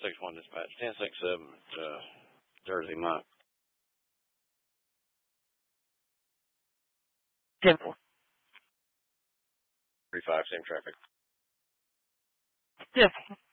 1061 dispatch. 1067 at Jersey Mike. 10-4. 35, same traffic. 10-4.